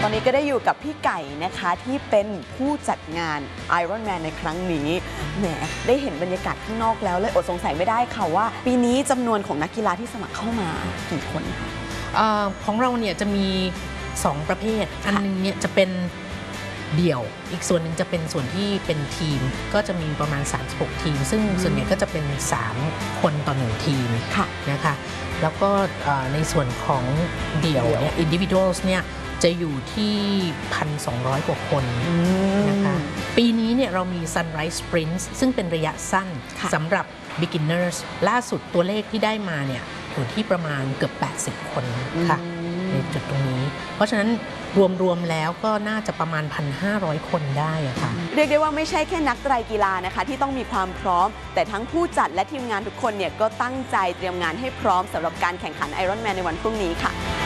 ตอนนี้ก็ได้อยู่กับพี่ไก่นะคะที่เป็นผู้จัดงาน Ironman ในครั้งนี้แหมได้เห็นบรรยากาศข้างนอกแล้วเลยอดสงสัยไม่ได้ค่ะว่าปีนี้จำนวนของนักกีฬาที่สมัครเข้ามากี่คนคะของเราเนี่ยจะมี2ประเภทอันนึงเนี่ยจะเป็นเดี่ยวอีกส่วนหนึ่งจะเป็นส่วนที่เป็นทีมก็จะมีประมาณ36ทีมซึ่งส่วนใหญ่ก็จะเป็น3คนต่อ1ทีมนะคะแล้วก็ในส่วนของเดี่ยวเนี่ย individuals เนี่ยจะอยู่ที่ 1,200 กว่าคนนะคะปีนี้เนี่ยเรามี Sunrise Sprints ซึ่งเป็นระยะสั้นสำหรับ beginners ล่าสุดตัวเลขที่ได้มาเนี่ยอยู่ที่ประมาณเกือบ80 คนค่ะในจุดตรงนี้เพราะฉะนั้นรวมแล้วก็น่าจะประมาณ 1,500 คนได้อะค่ะเรียกได้ว่าไม่ใช่แค่นักไตรกีฬานะคะที่ต้องมีความพร้อมแต่ทั้งผู้จัดและทีมงานทุกคนเนี่ยก็ตั้งใจเตรียมงานให้พร้อมสำหรับการแข่งขัน Ironman ในวันพรุ่งนี้ค่ะ